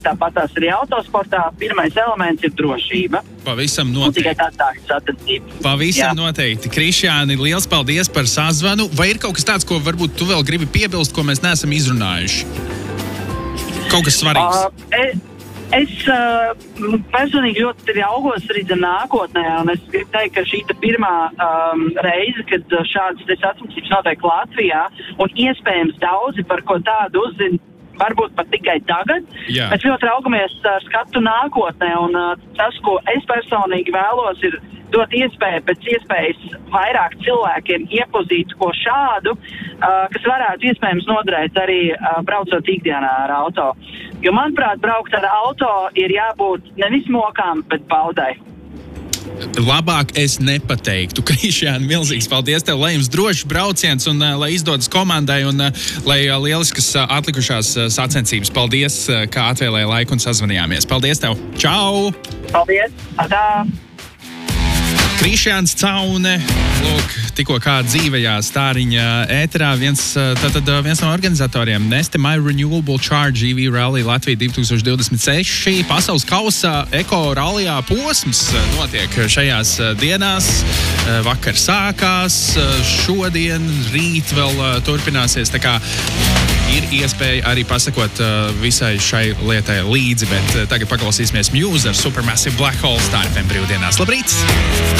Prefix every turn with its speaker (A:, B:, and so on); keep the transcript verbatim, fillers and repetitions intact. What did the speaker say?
A: tāpat tās arī autosportā. Pirmais elements ir drošība.
B: Pavisam noteikti.
A: Un tikai tā sacensība.
B: Pavisam Jā. noteikti. Krišjāni, liels paldies par sazvanu. Vai ir kaut kas tāds, ko varbūt tu vēl gribi piebilst, ko mēs neesam izrunājuši? Kaut kas svarīgs. Uh,
A: es es uh, personīgi ļoti augos arī nākotnē, un es gribu teikt, ka šī ir pirmā um, reize, kad šādas sacensības notiek Latvijā, un iespējams daudzi par ko tādu uzzina, varbūt pat tikai tagad.
B: Jā.
A: Mēs ļoti raugamies ar skatu nākotnē, un uh, tas, ko es personīgi vēlos, ir dot iespēju pēc iespējas vairāk cilvēkiem iepazīt ko šādu, uh, kas varētu iespējams noderēt arī uh, braucot ikdienā ar auto. Jo, manuprāt, braukt ar auto ir jābūt nevis mokām, bet baudai.
B: Labāk es nepateiktu. Krišjāni, milzīgs paldies tev, lai jums drošs brauciens un uh, lai izdodas komandai un uh, lai uh, lieliskas uh, atlikušās uh, sacensības. Paldies, uh, kā atvēlēja laiku un sazvanījāmies. Paldies tev! Čau!
A: Paldies! Atā!
B: Krišjāns Caune, lūk, tikko kā dzīvajā stāriņa ēterā, viens, tātad, viens no organizatoriem Neste My Renewable Charge E V Rally Latvija divtūkstoš divdesmit seši. Pasaules kausa eko rallijā posms notiek šajās dienās. Vakar sākās, šodien, rīt vēl turpināsies, tā kā ir iespēja arī pasakot visai šai lietai līdzi, bet tagad paklausīsimies Muse ar Supermassive Black Hole Star F M brīvdienās. Labrīt!